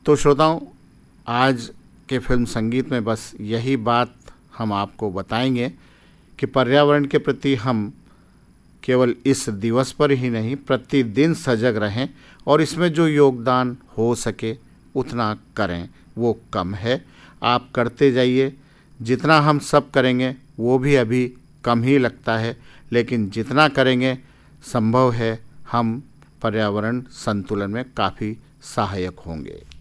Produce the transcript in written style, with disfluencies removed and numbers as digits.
तो श्रोताओं, आज के फिल्म संगीत में बस यही बात हम आपको बताएंगे कि पर्यावरण के प्रति हम केवल इस दिवस पर ही नहीं, प्रतिदिन सजग रहें और इसमें जो योगदान हो सके उतना करें। वो कम है, आप करते जाइए। जितना हम सब करेंगे वो भी अभी कम ही लगता है, लेकिन जितना करेंगे संभव है हम पर्यावरण संतुलन में काफ़ी सहायक होंगे।